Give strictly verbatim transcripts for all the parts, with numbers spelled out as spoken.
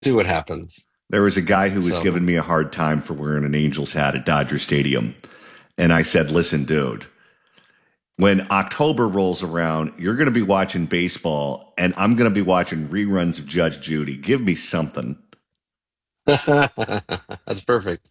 see what happens. There was a guy who was So, giving me a hard time for wearing an Angels hat at Dodger Stadium. And I said, listen, dude, when October rolls around, you're going to be watching baseball, and I'm going to be watching reruns of Judge Judy. Give me something. that's perfect.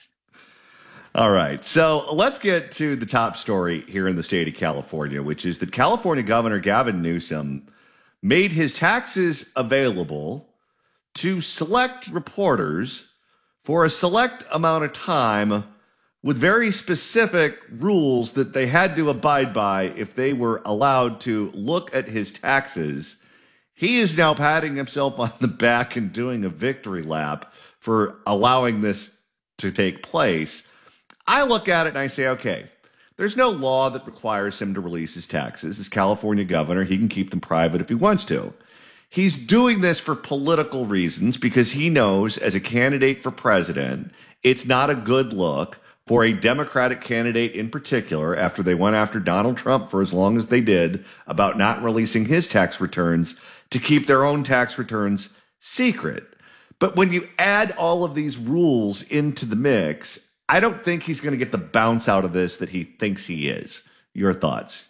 All right. So let's get to the top story here in the state of California, which is that California Governor Gavin Newsom made his taxes available to select reporters for a select amount of time with very specific rules that they had to abide by if they were allowed to look at his taxes. He is now patting himself on the back and doing a victory lap for allowing this to take place. I look at it and I say, okay, there's no law that requires him to release his taxes. As California governor, he can keep them private if he wants to. He's doing this for political reasons because he knows as a candidate for president, it's not a good look for a Democratic candidate in particular, after they went after Donald Trump for as long as they did about not releasing his tax returns, to keep their own tax returns secret. But when you add all of these rules into the mix, I don't think he's going to get the bounce out of this that he thinks he is. Your thoughts?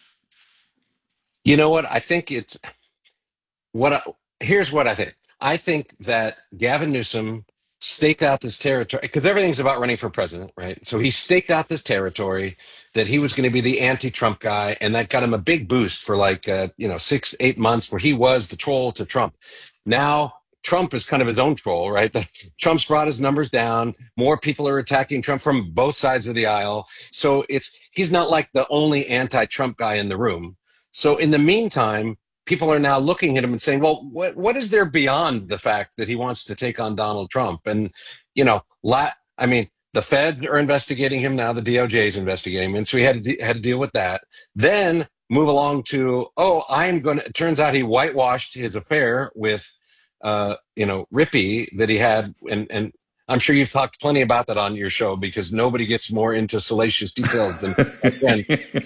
You know what? I think it's what. I, here's what I think. I think that Gavin Newsom staked out this territory because everything's about running for president, right? So he staked out this territory that he was going to be the anti-Trump guy, and that got him a big boost for like uh, you know six, eight months where he was the troll to Trump. Now Trump is kind of his own troll, right? Trump's brought his numbers down. More people are attacking Trump from both sides of the aisle. So it's he's not like the only anti-Trump guy in the room. So in the meantime, people are now looking at him and saying, well, what, what is there beyond the fact that he wants to take on Donald Trump? And, you know, la- I mean, the Fed are investigating him now. The D O J is investigating him. And so he had to, de- had to deal with that. Then move along to, oh, I'm going to, it turns out he whitewashed his affair with, uh, you know, Rippy that he had. And, and I'm sure you've talked plenty about that on your show because nobody gets more into salacious details than again.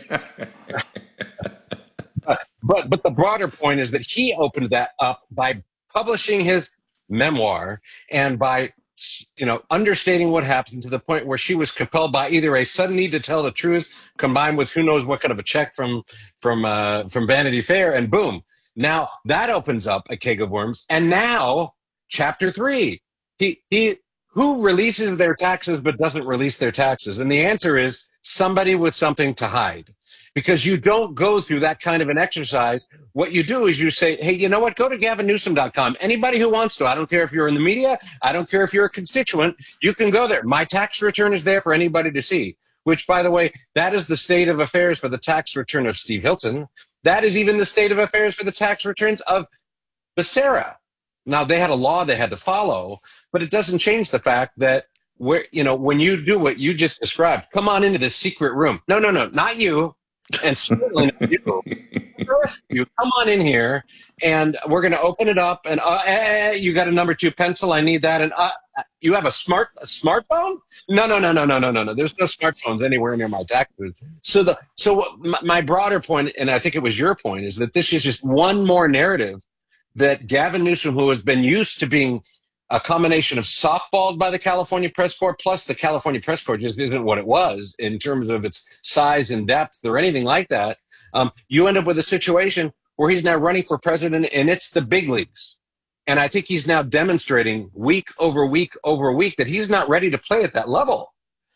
But, but but the broader point is that he opened that up by publishing his memoir and by you know understating what happened to the point where she was compelled by either a sudden need to tell the truth combined with who knows what kind of a check from from uh, from Vanity Fair, and boom, now that opens up a keg of worms. And now chapter three, he he who releases their taxes but doesn't release their taxes, and the answer is somebody with something to hide. Because you don't go through that kind of an exercise. What you do is you say, hey, you know what? Go to gavin newsom dot com. Anybody who wants to. I don't care if you're in the media. I don't care if you're a constituent. You can go there. My tax return is there for anybody to see. Which, by the way, that is the state of affairs for the tax return of Steve Hilton. That is even the state of affairs for the tax returns of Becerra. Now, they had a law they had to follow, but it doesn't change the fact that where you know when you do what you just described, come on into this secret room. No, no, no, not you. And certainly not you. The rest of you, come on in here, and we're going to open it up. And uh, eh, you got a number two pencil? I need that. And uh, you have a smart a smartphone? No, no, no, no, no, no, no, no. There's no smartphones anywhere near my taxes. So the so what, my, my broader point, and I think it was your point, is that this is just one more narrative that Gavin Newsom, who has been used to being a combination of softballed by the California Press Corps, plus the California Press Corps just isn't what it was in terms of its size and depth or anything like that. Um, you end up with a situation where he's now running for president, and it's the big leagues. And I think he's now demonstrating week over week over week that he's not ready to play at that level.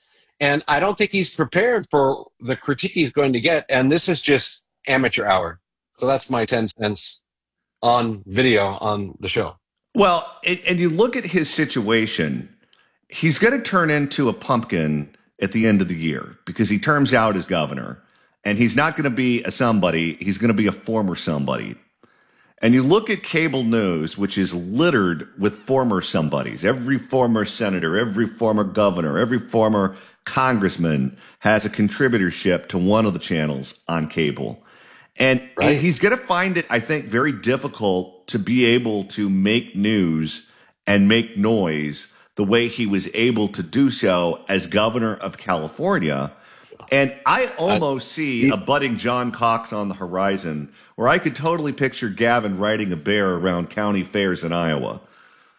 And I don't think he's prepared for the critique he's going to get. And this is just amateur hour. So that's my ten cents on video on the show. Well, and, and you look at his situation, he's going to turn into a pumpkin at the end of the year because he terms out as governor, and he's not going to be a somebody. He's going to be a former somebody. And you look at cable news, which is littered with former somebodies. Every former senator, every former governor, every former congressman has a contributorship to one of the channels on cable. And Right. he's going to find it, I think, very difficult to be able to make news and make noise the way he was able to do so as governor of California. And I almost see a budding John Cox on the horizon where I could totally picture Gavin riding a bear around county fairs in Iowa.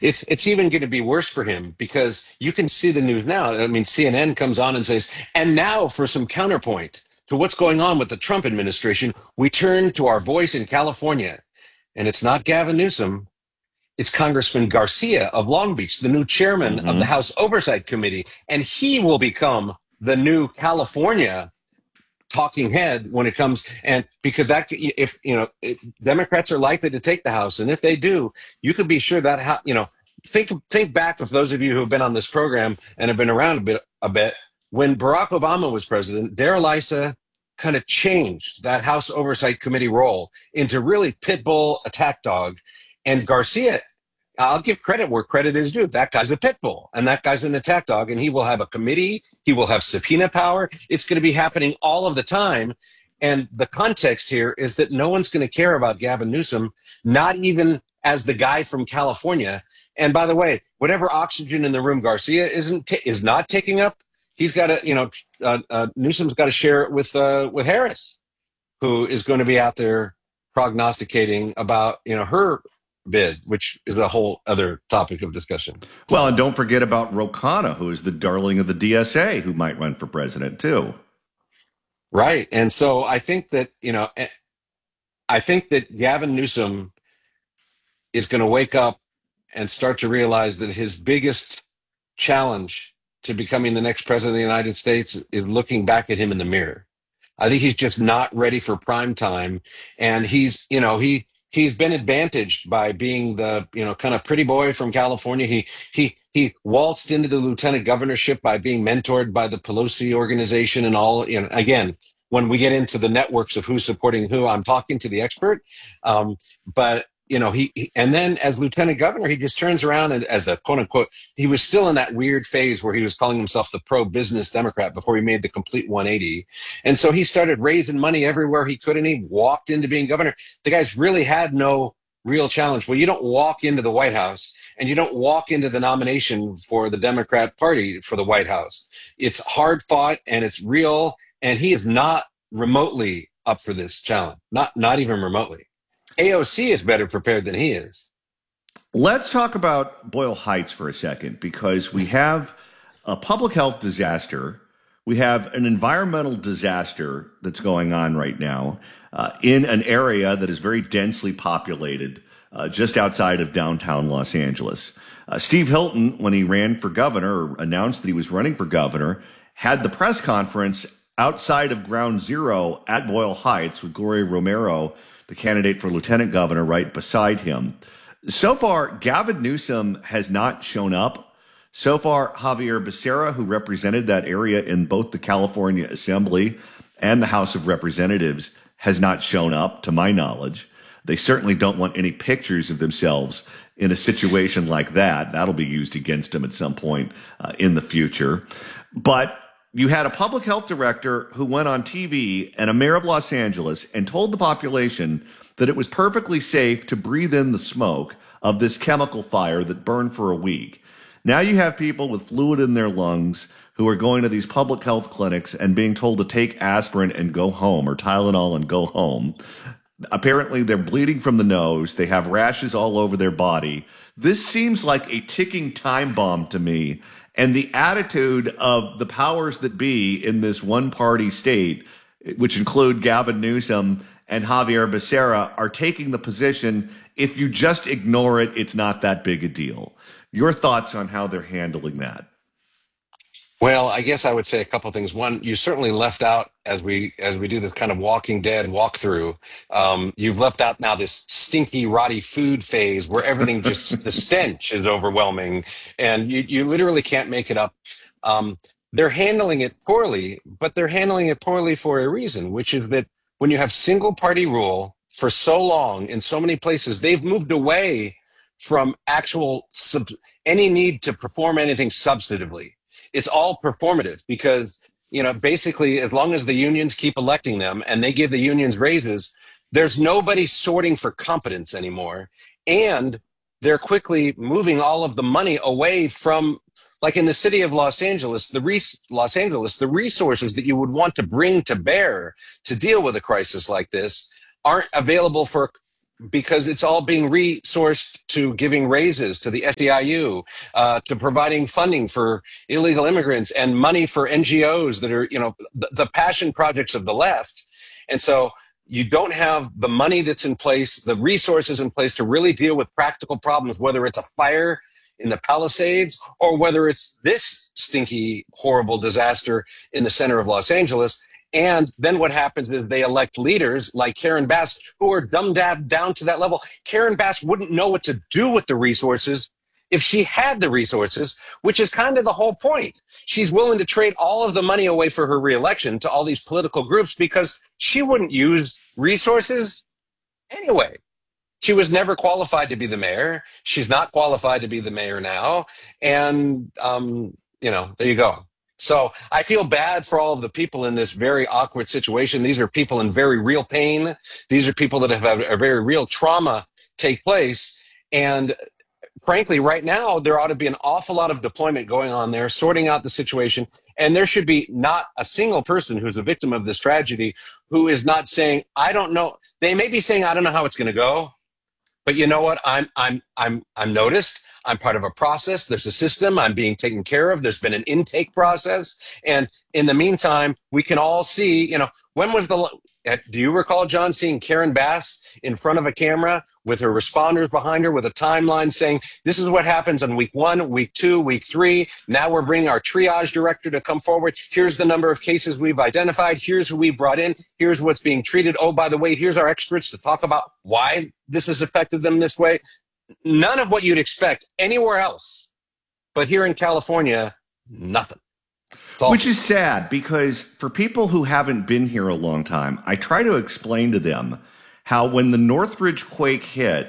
It's it's even going to be worse for him because you can see the news now. I mean, C N N comes on and says, and now for some counterpoint to what's going on with the Trump administration, we turn to our voice in California. And it's not Gavin Newsom. It's Congressman Garcia of Long Beach, the new chairman Mm-hmm. of the House Oversight Committee. And he will become the new California talking head when it comes, and because that, if you know, if Democrats are likely to take the House, and if they do, you could be sure that, you know, think think back of those of you who have been on this program and have been around a bit a bit when Barack Obama was president. Darrell Issa kind of changed that House Oversight Committee role into really pit bull attack dog, and Garcia, I'll give credit where credit is due. That guy's a pit bull, and that guy's an attack dog, and he will have a committee. He will have subpoena power. It's going to be happening all of the time. And the context here is that no one's going to care about Gavin Newsom, not even as the guy from California. And by the way, whatever oxygen in the room Garcia isn't t- is not taking up, he's got to, you know, uh, uh, Newsom's got to share it with uh, with Harris, who is going to be out there prognosticating about, you know, her bid, which is a whole other topic of discussion. Well, and don't forget about Ro Khanna, who is the darling of the D S A, who might run for president too. Right. And so I think that, you know, I think that Gavin Newsom is going to wake up and start to realize that his biggest challenge to becoming the next president of the United States is looking back at him in the mirror. I think he's just not ready for prime time. And he's, you know, he, He's been advantaged by being the, you know, kind of pretty boy from California. He he he waltzed into the lieutenant governorship by being mentored by the Pelosi organization and all. You know, again, when we get into the networks of who's supporting who, I'm talking to the expert. Um, but you know, he, he and then as lieutenant governor, he just turns around and as the quote unquote, he was still in that weird phase where he was calling himself the pro-business Democrat before he made the complete one eighty. And so he started raising money everywhere he could, and he walked into being governor. The guy's really had no real challenge. Well, you don't walk into the White House and you don't walk into the nomination for the Democrat Party for the White House. It's hard fought and it's real, and he is not remotely up for this challenge. Not not even remotely. A O C is better prepared than he is. Let's talk about Boyle Heights for a second, because we have a public health disaster. We have an environmental disaster that's going on right now uh, in an area that is very densely populated uh, just outside of downtown Los Angeles. Uh, Steve Hilton, when he ran for governor or announced that he was running for governor, had the press conference outside of Ground Zero at Boyle Heights with Gloria Romero, the candidate for lieutenant governor, right beside him. So far, Gavin Newsom has not shown up. So far, Javier Becerra, who represented that area in both the California Assembly and the House of Representatives, has not shown up, to my knowledge. They certainly don't want any pictures of themselves in a situation like that. That'll be used against them at some point uh, in the future. But you had a public health director who went on T V and a mayor of Los Angeles and told the population that it was perfectly safe to breathe in the smoke of this chemical fire that burned for a week. Now you have people with fluid in their lungs who are going to these public health clinics and being told to take aspirin and go home, or Tylenol and go home. Apparently they're bleeding from the nose. They have rashes all over their body. This seems like a ticking time bomb to me. And the attitude of the powers that be in this one-party state, which include Gavin Newsom and Javier Becerra, are taking the position, if you just ignore it, it's not that big a deal. Your thoughts on how they're handling that? Well, I guess I would say a couple of things. One, you certainly left out, as we as we do this kind of Walking Dead walkthrough, um, you've left out now this stinky, rotty food phase where everything just, the stench is overwhelming, and you, you literally can't make it up. Um, they're handling it poorly, but they're handling it poorly for a reason, which is that when you have single party rule for so long in so many places, they've moved away from actual sub- any need to perform anything substantively. It's all performative because, you know, basically, as long as the unions keep electing them and they give the unions raises, there's nobody sorting for competence anymore. And they're quickly moving all of the money away from, like in the city of Los Angeles, the res- Los Angeles, the resources that you would want to bring to bear to deal with a crisis like this aren't available for because it's all being resourced to giving raises to the S E I U, uh, to providing funding for illegal immigrants and money for N G Os that are, you know, the, the passion projects of the left. And so you don't have the money that's in place, the resources in place to really deal with practical problems, whether it's a fire in the Palisades or whether it's this stinky, horrible disaster in the center of Los Angeles. And then what happens is they elect leaders like Karen Bass who are dumbed down to that level. Karen Bass wouldn't know what to do with the resources if she had the resources, which is kind of the whole point. She's willing to trade all of the money away for her reelection to all these political groups because she wouldn't use resources anyway. She was never qualified to be the mayor. She's not qualified to be the mayor now. And, um, you know, there you go. So I feel bad for all of the people in this very awkward situation. These are people in very real pain. These are people that have had a very real trauma take place. And frankly, right now, there ought to be an awful lot of deployment going on there, sorting out the situation. And there should be not a single person who's a victim of this tragedy who is not saying, I don't know. They may be saying, I don't know how it's going to go. But you know what? I'm, I'm, I'm, I'm noticed. I'm part of a process. There's a system. I'm being taken care of. There's been an intake process. And in the meantime, we can all see, you know, when was the, do you recall, John, seeing Karen Bass in front of a camera with her responders behind her with a timeline saying, this is what happens on week one, week two, week three. Now we're bringing our triage director to come forward. Here's the number of cases we've identified. Here's who we brought in. Here's what's being treated. Oh, by the way, here's our experts to talk about why this has affected them this way. None of what you'd expect anywhere else. But here in California, nothing. Which is sad because for people who haven't been here a long time, I try to explain to them how when the Northridge quake hit,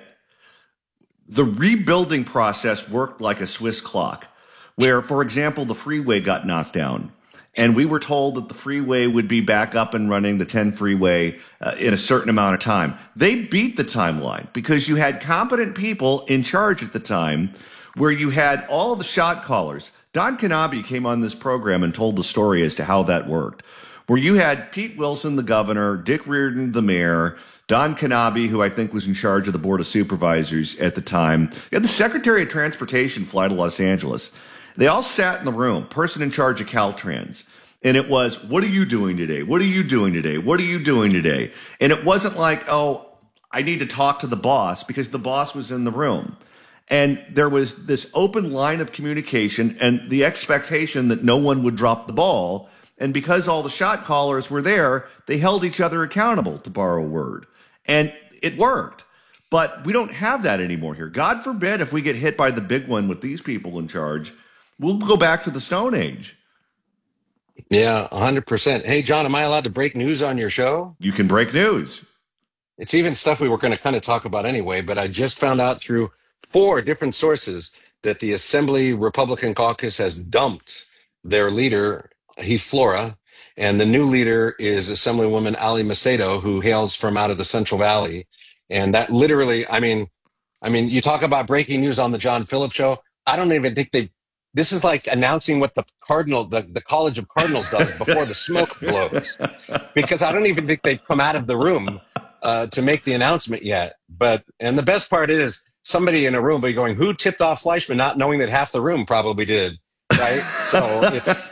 the rebuilding process worked like a Swiss clock, where, for example, the freeway got knocked down. And we were told that the freeway would be back up and running, the ten freeway, uh, in a certain amount of time. They beat the timeline because you had competent people in charge at the time where you had all the shot callers. Don Knabe came on this program and told the story as to how that worked, where you had Pete Wilson, the governor, Dick Reardon, the mayor, Don Knabe, who I think was in charge of the Board of Supervisors at the time. You had the Secretary of Transportation fly to Los Angeles. They all sat in the room, person in charge of Caltrans. And it was, what are you doing today? What are you doing today? What are you doing today? And it wasn't like, oh, I need to talk to the boss because the boss was in the room. And there was this open line of communication and the expectation that no one would drop the ball. And because all the shot callers were there, they held each other accountable, to borrow a word. And it worked. But we don't have that anymore here. God forbid if we get hit by the big one with these people in charge, we'll go back to the Stone Age. Yeah, one hundred percent. Hey, John, am I allowed to break news on your show? You can break news. It's even stuff we were going to kind of talk about anyway, but I just found out through four different sources that the Assembly Republican Caucus has dumped their leader, Heath Flora, and the new leader is Assemblywoman Ali Macedo, who hails from out of the Central Valley. And that literally, I mean, I mean, you talk about breaking news on the John Phillips show. I don't even think they, this is like announcing what the Cardinal, the, the College of Cardinals does before the smoke blows, because I don't even think they've come out of the room uh, to make the announcement yet. But, and the best part is somebody in a room will be going, who tipped off Fleischman, not knowing that half the room probably did. Right. So it's,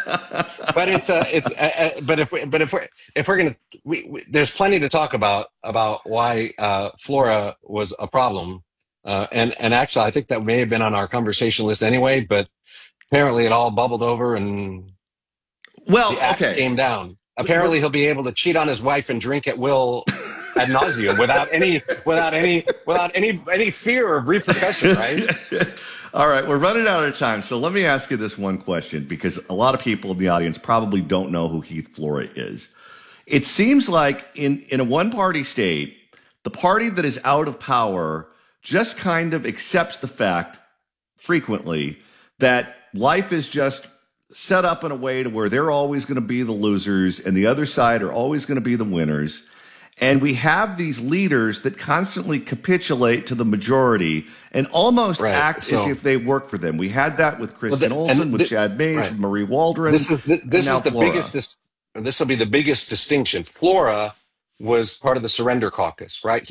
but it's, uh, it's, uh, uh, but if we, but if we're, if we're going to, we, we, there's plenty to talk about, about why, uh, Flora was a problem. Uh, and, and actually, I think that may have been on our conversation list anyway, but apparently it all bubbled over and well, the axe okay. came down. Apparently he'll be able to cheat on his wife and drink at will ad nauseum without any, without any, without any, any fear of repercussion, right? All right, we're running out of time, so let me ask you this one question, because a lot of people in the audience probably don't know who Heath Flora is. It seems like in, in a one-party state, the party that is out of power just kind of accepts the fact, frequently, that life is just set up in a way to where they're always going to be the losers and the other side are always going to be the winners. And we have these leaders that constantly capitulate to the majority and almost right. act so, as if they work for them. We had that with Kristen well, the, Olson, with th- Chad Mays, right. Marie Waldron. This is the, this is the Flora. biggest. This, this will be the biggest distinction. Flora was part of the Surrender Caucus, right? He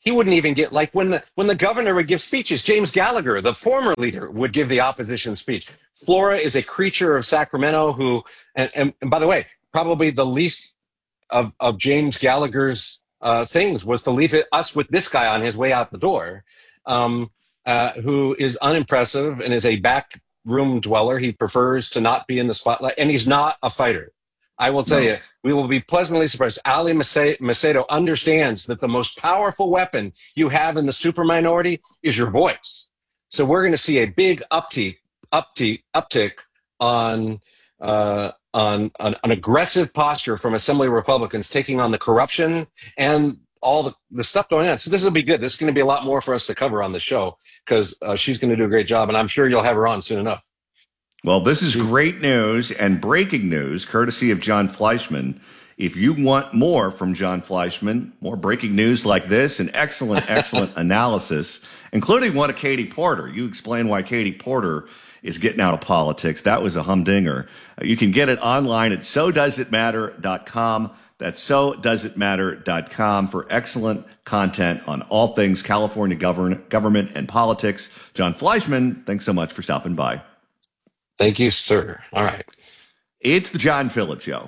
He wouldn't even get, like when the when the governor would give speeches, James Gallagher, the former leader, would give the opposition speech. Flora is a creature of Sacramento who, and, and, and by the way, probably the least of, of James Gallagher's uh, things was to leave it, us with this guy on his way out the door, um, uh, who is unimpressive and is a back room dweller. He prefers to not be in the spotlight, and he's not a fighter. I will tell no. you, we will be pleasantly surprised. Ali Macedo understands that the most powerful weapon you have in the super minority is your voice. So we're going to see a big uptick, uptick, uptick on, uh, on, on an aggressive posture from Assembly Republicans taking on the corruption and all the, the stuff going on. So this will be good. This is going to be a lot more for us to cover on the show because uh, she's going to do a great job, and I'm sure you'll have her on soon enough. Well, this is great news and breaking news, courtesy of John Fleischman. If you want more from John Fleischman, more breaking news like this and excellent, excellent analysis, including one of Katie Porter. You explain why Katie Porter is getting out of politics. That was a humdinger. Uh, you can get it online at so does it matter dot com. That's so does it matter dot com for excellent content on all things California govern- government and politics. John Fleischman, thanks so much for stopping by. Thank you, sir. All right. It's the John Phillips Show.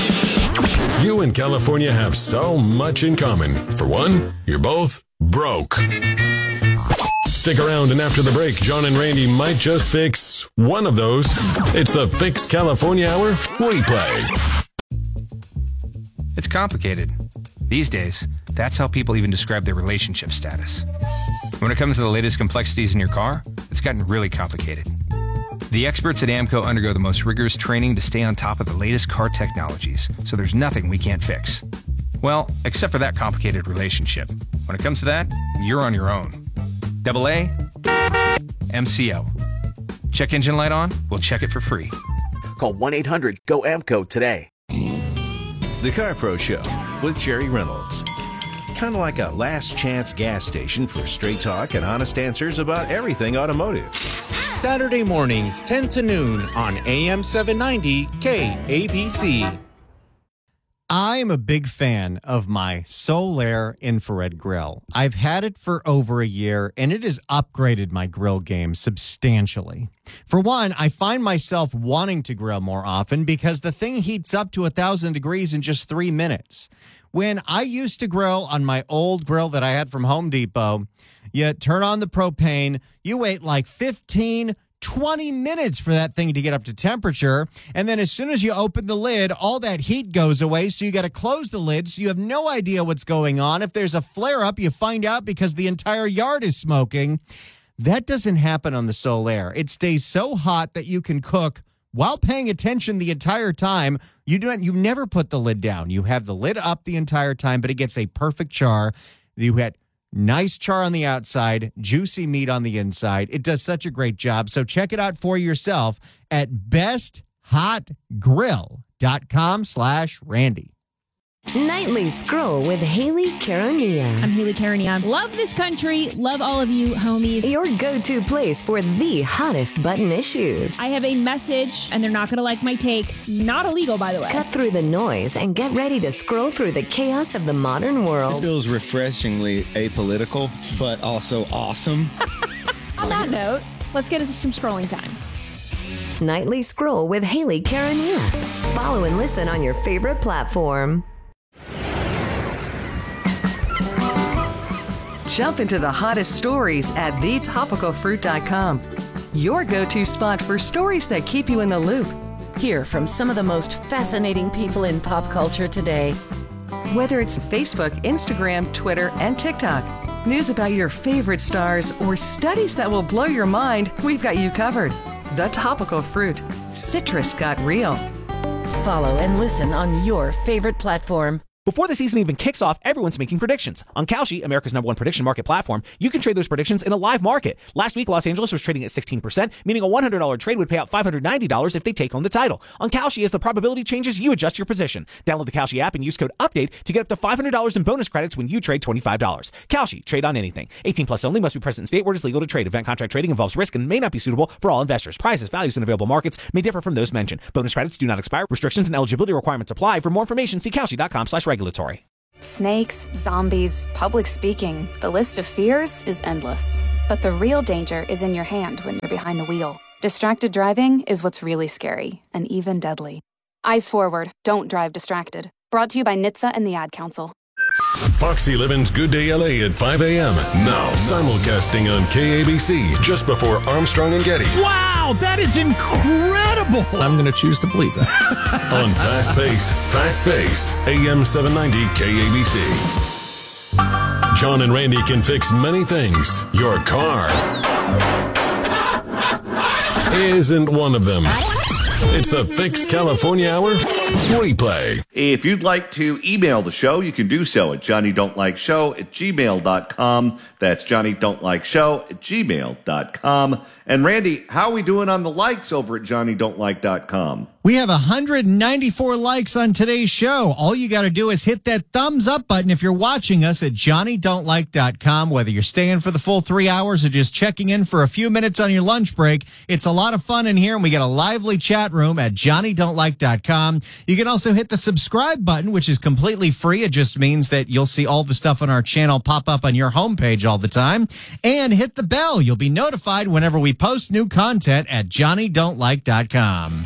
You and California have so much in common. For one, you're both broke. Stick around, and after the break, John and Randy might just fix one of those. It's the Fix California Hour replay. It's complicated. These days, that's how people even describe their relationship status. When it comes to the latest complexities in your car, it's gotten really complicated. The experts at AAMCO undergo the most rigorous training to stay on top of the latest car technologies, so there's nothing we can't fix. Well, except for that complicated relationship. When it comes to that, you're on your own. Double A, M C O. Check engine light on? We'll check it for free. Call one eight hundred G O A M C O today. The Car Pro Show with Jerry Reynolds. Kind of like a last chance gas station for straight talk and honest answers about everything automotive. Saturday mornings, ten to noon on A M seven ninety K A B C. I am a big fan of my Solaire infrared grill. I've had it for over a year, and it has upgraded my grill game substantially. For one, I find myself wanting to grill more often because the thing heats up to one thousand degrees in just three minutes. When I used to grill on my old grill that I had from Home Depot, you turn on the propane, you wait like fifteen, twenty minutes for that thing to get up to temperature. And then as soon as you open the lid, all that heat goes away. So you got to close the lid. So you have no idea what's going on. If there's a flare up, you find out because the entire yard is smoking. That doesn't happen on the Solaire. It stays so hot that you can cook while paying attention the entire time. You don't, you never put the lid down. You have the lid up the entire time, but it gets a perfect char. You had nice char on the outside, juicy meat on the inside. It does such a great job. So check it out for yourself at best hot grill dot com slash Randy. Nightly Scroll with Haley Caronia. I'm Haley Caronia. Love this country. Love all of you, homies. Your go-to place for the hottest button issues. I have a message, and they're not going to like my take. Not illegal, by the way. Cut through the noise and get ready to scroll through the chaos of the modern world. This feels refreshingly apolitical, but also awesome. On that note, let's get into some scrolling time. Nightly Scroll with Haley Caronia. Follow and listen on your favorite platform. Jump into the hottest stories at the topical fruit dot com. Your go-to spot for stories that keep you in the loop. Hear from some of the most fascinating people in pop culture today. Whether it's Facebook, Instagram, Twitter, and TikTok, news about your favorite stars, or studies that will blow your mind, we've got you covered. The Topical Fruit. Citrus got real. Follow and listen on your favorite platform. Before the season even kicks off, everyone's making predictions. On Kalshi, America's number one prediction market platform, you can trade those predictions in a live market. Last week, Los Angeles was trading at sixteen percent, meaning a one hundred dollars trade would pay out five hundred ninety dollars if they take home the title. On Kalshi, as the probability changes, you adjust your position. Download the Kalshi app and use code UPDATE to get up to five hundred dollars in bonus credits when you trade twenty-five dollars. Kalshi, trade on anything. eighteen plus only, must be present in state where it is legal to trade. Event contract trading involves risk and may not be suitable for all investors. Prices, values, and available markets may differ from those mentioned. Bonus credits do not expire. Restrictions and eligibility requirements apply. For more information, see Kalshi dot com slash regulatory. Snakes, zombies, public speaking, the list of fears is endless. But the real danger is in your hand when you're behind the wheel. Distracted driving is what's really scary and even deadly. Eyes forward, don't drive distracted. Brought to you by N H T S A and the Ad Council. Foxy Levin's Good Day L A at five a.m. Now, simulcasting on K A B C just before Armstrong and Getty. Wow, that is incredible. I'm going to choose to believe that. On fast-paced, fact-based, A M seven ninety K A B C. John and Randy can fix many things. Your car isn't one of them. It's the Fix California Hour replay. If you'd like to email the show, you can do so at johnny don't like show at gmail dot com. That's johnny don't like show at gmail dot com. And Randy, how are we doing on the likes over at johnny don't like dot com? We have one hundred ninety-four likes on today's show. All you got to do is hit that thumbs up button if you're watching us at johnny don't like dot com. Whether you're staying for the full three hours or just checking in for a few minutes on your lunch break, it's a lot of fun in here, and we got a lively chat room at johnny don't like dot com. You can also hit the subscribe button, which is completely free. It just means that you'll see all the stuff on our channel pop up on your homepage all the time. And hit the bell. You'll be notified whenever we post new content at johnny don't like dot com.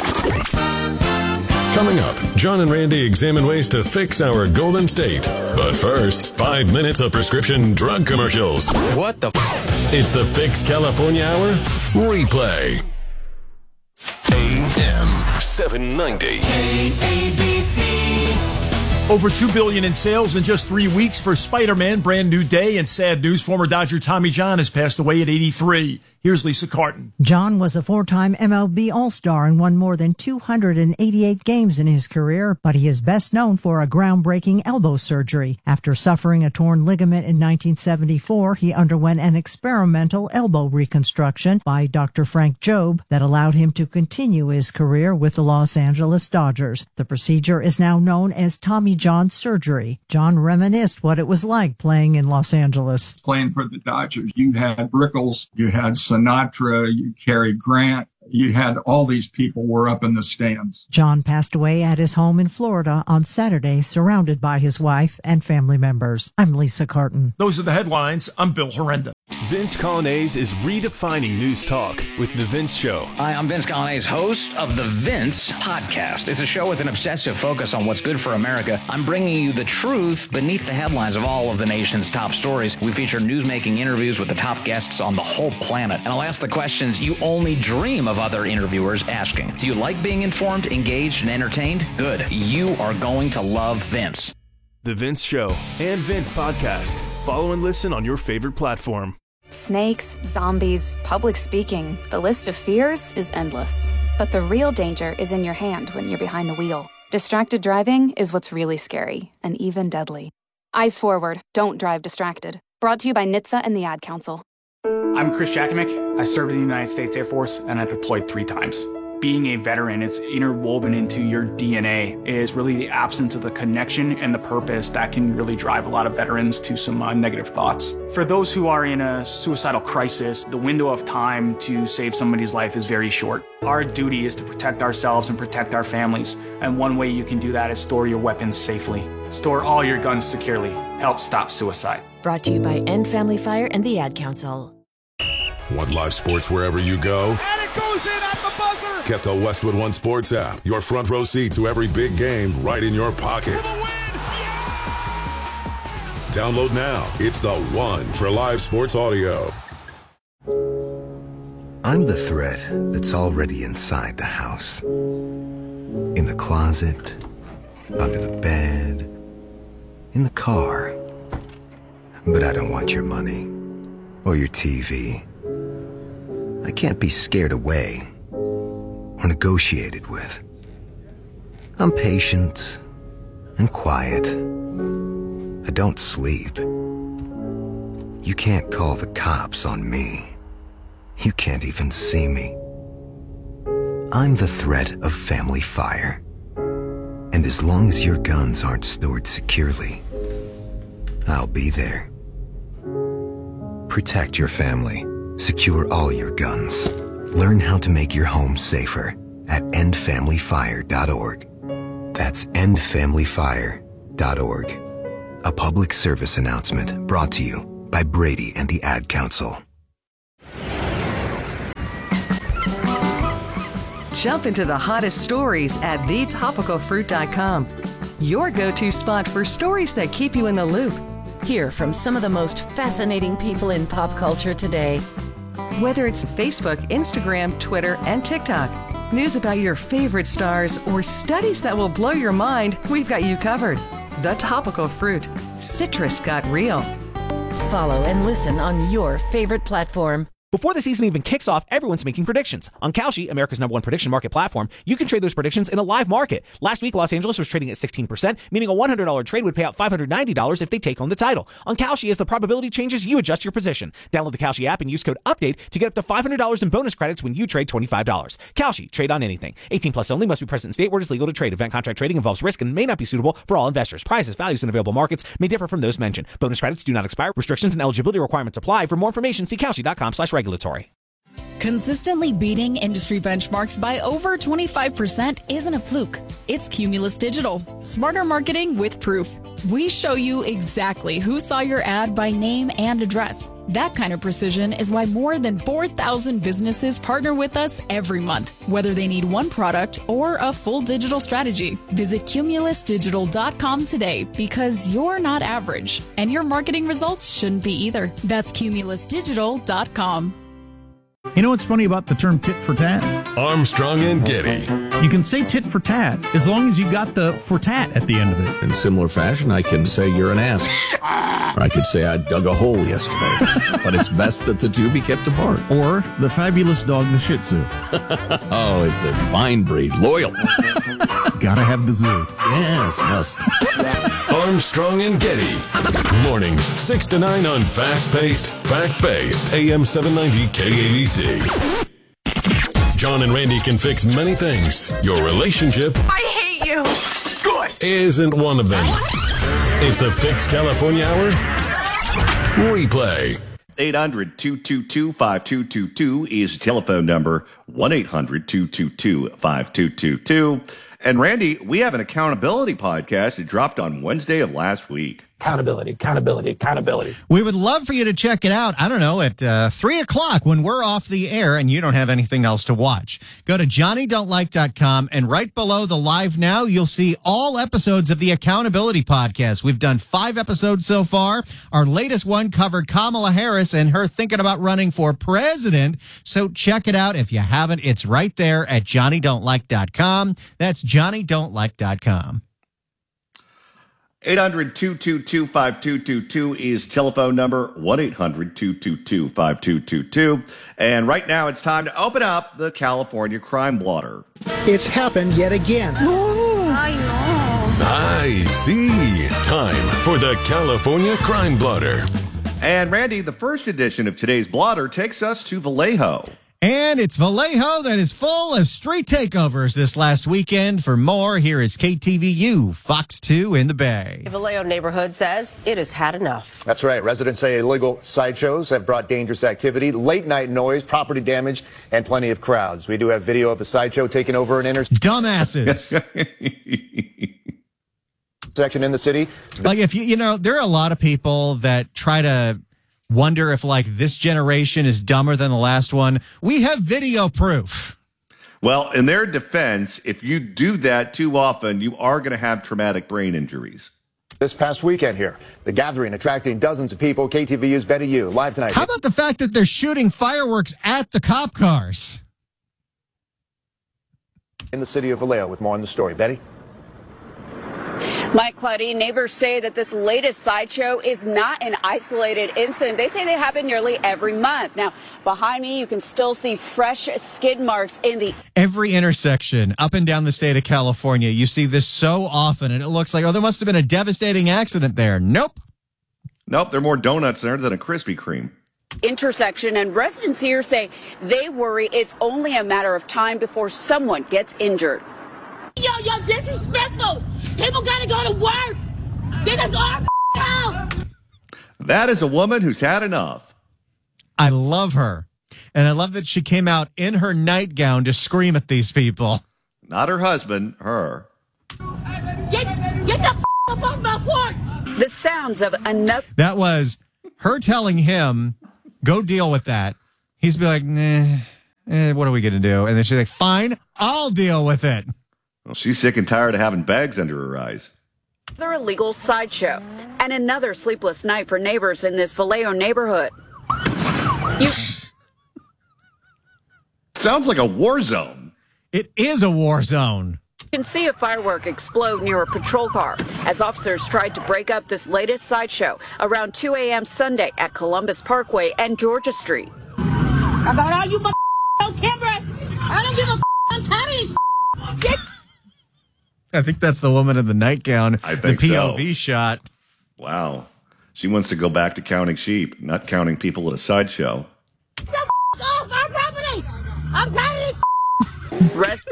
Coming up, John and Randy examine ways to fix our Golden State. But first, five minutes of prescription drug commercials. What the f- It's the Fix California Hour replay. A M seven ninety. K A B C. Over two billion dollars in sales in just three weeks for Spider-Man. Brand new day and sad news. Former Dodger Tommy John has passed away at eighty-three. Here's Lisa Carton. John was a four-time M L B All-Star and won more than two hundred eighty-eight games in his career, but he is best known for a groundbreaking elbow surgery. After suffering a torn ligament in nineteen seventy-four, he underwent an experimental elbow reconstruction by Doctor Frank Jobe that allowed him to continue his career with the Los Angeles Dodgers. The procedure is now known as Tommy John surgery. John reminisced what it was like playing in Los Angeles. Playing for the Dodgers, you had Rickles, you had Sinatra, you Cary Grant, you had all these people were up in the stands. John passed away at his home in Florida on Saturday, surrounded by his wife and family members. I'm Lisa Carton. Those are the headlines. I'm Bill Horrenda. Vince Colonnese is redefining news talk with The Vince Show. Hi, I'm Vince Colonnese, host of The Vince Podcast. It's a show with an obsessive focus on what's good for America. I'm bringing you the truth beneath the headlines of all of the nation's top stories. We feature newsmaking interviews with the top guests on the whole planet. And I'll ask the questions you only dream of other interviewers asking. Do you like being informed, engaged, and entertained? Good. You are going to love Vince. The Vince Show and Vince Podcast. Follow and listen on your favorite platform. Snakes, zombies, public speaking, the list of fears is endless. But the real danger is in your hand when you're behind the wheel. Distracted driving is what's really scary and even deadly. Eyes forward, don't drive distracted. Brought to you by N H T S A and the Ad Council. I'm Chris Jakimick. I served in the United States Air Force and I deployed three times. Being a veteran, it's interwoven into your D N A. It is really the absence of the connection and the purpose that can really drive a lot of veterans to some uh, negative thoughts. For those who are in a suicidal crisis, the window of time to save somebody's life is very short. Our duty is to protect ourselves and protect our families. And one way you can do that is store your weapons safely. Store all your guns securely. Help stop suicide. Brought to you by End Family Fire and the Ad Council. Want live sports wherever you go? And it goes in at the buzzer! Get the Westwood One Sports app. Your front row seat to every big game right in your pocket. Download now. It's the one for live sports audio. I'm the thread that's already inside the house. In the closet, under the bed, in the car. But I don't want your money or your T V. I can't be scared away or negotiated with. I'm patient and quiet. I don't sleep. You can't call the cops on me. You can't even see me. I'm the threat of family fire. And as long as your guns aren't stored securely, I'll be there. Protect your family. Secure all your guns. Learn how to make your home safer at end family fire dot org. That's end family fire dot org. A public service announcement brought to you by Brady and the Ad Council. Jump into the hottest stories at the topical fruit dot com. Your go-to spot for stories that keep you in the loop. Hear from some of the most fascinating people in pop culture today. Whether it's Facebook, Instagram, Twitter, and TikTok, news about your favorite stars, or studies that will blow your mind, we've got you covered. The Topical Fruit. Citrus got real. Follow and listen on your favorite platform. Before the season even kicks off, everyone's making predictions. On Kalshi, America's number one prediction market platform, you can trade those predictions in a live market. Last week, Los Angeles was trading at sixteen percent, meaning a one hundred dollars trade would pay out five hundred ninety dollars if they take home the title. On Kalshi, as the probability changes, you adjust your position. Download the Kalshi app and use code UPDATE to get up to five hundred dollars in bonus credits when you trade twenty-five dollars. Kalshi, trade on anything. eighteen plus only, must be present in state where it is legal to trade. Event contract trading involves risk and may not be suitable for all investors. Prices, values, and available markets may differ from those mentioned. Bonus credits do not expire. Restrictions and eligibility requirements apply. For more information, see kalshi dot com slash regulatory. Consistently beating industry benchmarks by over twenty-five percent isn't a fluke. It's Cumulus Digital. Smarter marketing with proof. We show you exactly who saw your ad by name and address. That kind of precision is why more than four thousand businesses partner with us every month, whether they need one product or a full digital strategy. Visit cumulus digital dot com today because you're not average, and your marketing results shouldn't be either. That's cumulus digital dot com. You know what's funny about the term tit for tat? Armstrong and Getty. You can say tit for tat as long as you got the for tat at the end of it. In similar fashion, I can say you're an ass. Or I could say I dug a hole yesterday. But it's best that the two be kept apart. Or the fabulous dog, the Shih Tzu. Oh, it's a fine breed. Loyal. Gotta have the zoo. Yes, must. Armstrong and Getty. Mornings, six to nine on fast-paced, fact-based, A M seven ninety K A B C. John and Randy can fix many things. Your relationship I hate you. Good. Isn't one of them. It's the Fix California Hour replay. eight hundred two two two five two two two is the telephone number. one eight hundred two two two five two two two. And Randy, we have an accountability podcast. It dropped on Wednesday of last week. Accountability, accountability, accountability. We would love for you to check it out, I don't know, at uh, three o'clock when we're off the air and you don't have anything else to watch. Go to johnny don't like dot com, and right below the live now, you'll see all episodes of the Accountability Podcast. We've done five episodes so far. Our latest one covered Kamala Harris and her thinking about running for president. So check it out if you haven't. It's right there at johnny don't like dot com. That's johnny don't like dot com. eight hundred two two two five two two two is telephone number. one eight hundred two two two five two two two. And right now it's time to open up the California Crime Blotter. It's happened yet again. Oh, I know. I see. Time for the California Crime Blotter. And Randy, the first edition of today's blotter takes us to Vallejo. And it's Vallejo that is full of street takeovers this last weekend. For more, here is K T V U, Fox two in the Bay. The Vallejo neighborhood says it has had enough. That's right. Residents say illegal sideshows have brought dangerous activity, late night noise, property damage, and plenty of crowds. We do have video of a sideshow taking over an intersection. Dumbasses. Section in the city. Like, if you, you know, there are a lot of people that try to wonder if, like, this generation is dumber than the last one. We have video proof. Well, in their defense, if you do that too often, you are going to have traumatic brain injuries. This past weekend here, the gathering attracting dozens of people. K T V U's Betty Yu live tonight. How about the fact that they're shooting fireworks at the cop cars? In the city of Vallejo with more on the story. Betty? Mike Claudine, neighbors say that this latest sideshow is not an isolated incident. They say they happen nearly every month. Now, behind me, you can still see fresh skid marks in the... Every intersection up and down the state of California, you see this so often, and it looks like, oh, there must have been a devastating accident there. Nope. Nope, there are more donuts there than a Krispy Kreme. Intersection, and residents here say they worry it's only a matter of time before someone gets injured. Yo, yo, disrespectful. People gotta go to work. This is our house. That is a woman who's had enough. I love her. And I love that she came out in her nightgown to scream at these people. Not her husband, her. Get, get the up off my porch. The sounds of another. That was her telling him, go deal with that. He's be like, nah, eh, what are we going to do? And then she's like, fine, I'll deal with it. Well, she's sick and tired of having bags under her eyes. Another illegal sideshow and another sleepless night for neighbors in this Vallejo neighborhood. You Sounds like a war zone. It is a war zone. You can see a firework explode near a patrol car as officers tried to break up this latest sideshow around two a.m. Sunday at Columbus Parkway and Georgia Street. I got all you m- on camera. I don't give a f- I'm tired of this. Get- I think that's the woman in the nightgown. I think the P O V so. shot. Wow. She wants to go back to counting sheep, not counting people at a sideshow. Get the f- off our property. I'm tired of this. Rest-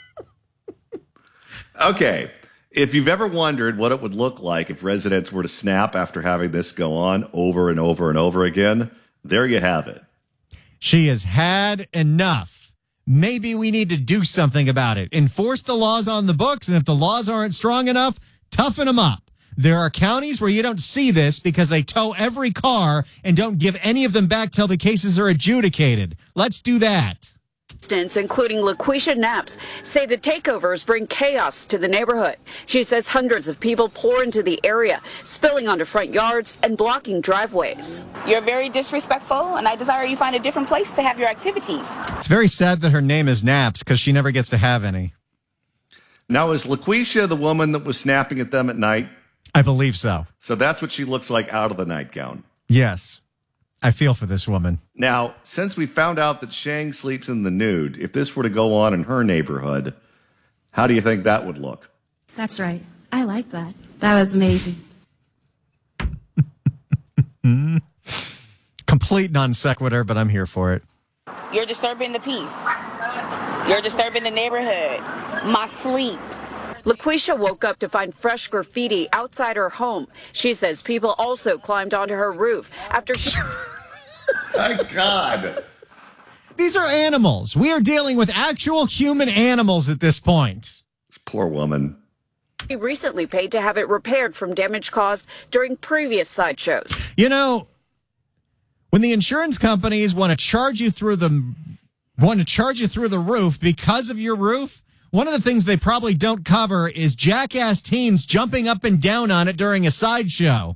Okay. If you've ever wondered what it would look like if residents were to snap after having this go on over and over and over again, there you have it. She has had enough. Maybe we need to do something about it. Enforce the laws on the books, and if the laws aren't strong enough, toughen them up. There are counties where you don't see this because they tow every car and don't give any of them back till the cases are adjudicated. Let's do that. Including LaQuisha Knaps, say the takeovers bring chaos to the neighborhood. She says hundreds of people pour into the area, spilling onto front yards and blocking driveways. You're very disrespectful, and I desire you find a different place to have your activities. It's very sad that her name is Naps because she never gets to have any. Now, is LaQuisha the woman that was snapping at them at night? I believe so. So that's what she looks like out of the nightgown. Yes. I feel for this woman. Now, since we found out that Shang sleeps in the nude, if this were to go on in her neighborhood, how do you think that would look? That's right. I like that. That was amazing. Complete non sequitur, but I'm here for it. You're disturbing the peace. You're disturbing the neighborhood. My sleep. LaQuisha woke up to find fresh graffiti outside her home. She says people also climbed onto her roof after she... My God. These are animals. We are dealing with actual human animals at this point. This poor woman. She recently paid to have it repaired from damage caused during previous sideshows. You know, when the insurance companies want to charge you through the want to charge you through the roof because of your roof, one of the things they probably don't cover is jackass teens jumping up and down on it during a sideshow.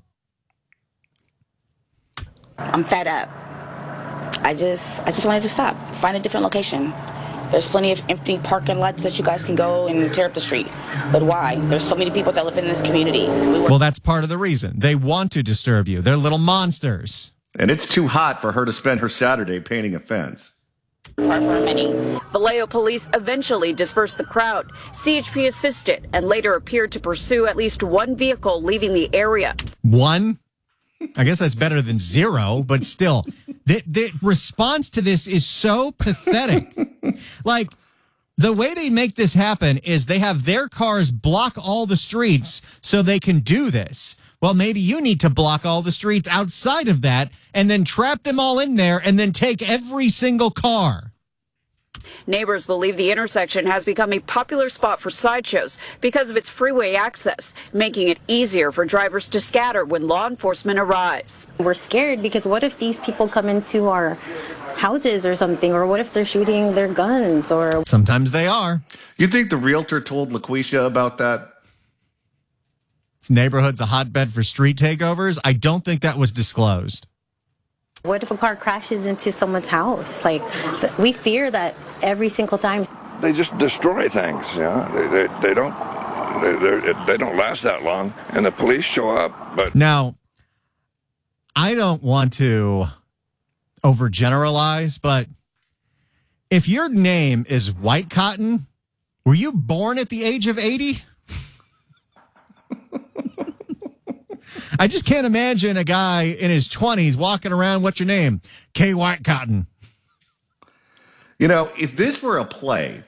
I'm fed up. I just, I just wanted to stop. Find a different location. There's plenty of empty parking lots that you guys can go and tear up the street. But why? There's so many people that live in this community. We were- well, that's part of the reason. They want to disturb you. They're little monsters. And it's too hot for her to spend her Saturday painting a fence. Far from many. Vallejo police eventually dispersed the crowd. C H P assisted and later appeared to pursue at least one vehicle leaving the area. One? I guess that's better than zero, but still, the, the response to this is so pathetic. Like, the way they make this happen is they have their cars block all the streets so they can do this. Well, maybe you need to block all the streets outside of that and then trap them all in there and then take every single car. Neighbors believe the intersection has become a popular spot for sideshows because of its freeway access, making it easier for drivers to scatter when law enforcement arrives. We're scared because what if these people come into our houses or something, or what if they're shooting their guns? Or sometimes they are. You think the realtor told LaQuisha about that? This neighborhood's a hotbed for street takeovers. I don't think that was disclosed. what if a car crashes into someone's house? Like, we fear that every single time. They just destroy things, you know. They, they, they don't they, they don't last that long, and the police show up. But now, I don't want to overgeneralize, but if your name is White Cotton, were you born at the age of eighty? I just can't imagine a guy in his twenties walking around, what's your name? K. White Cotton. You know, if this were a play,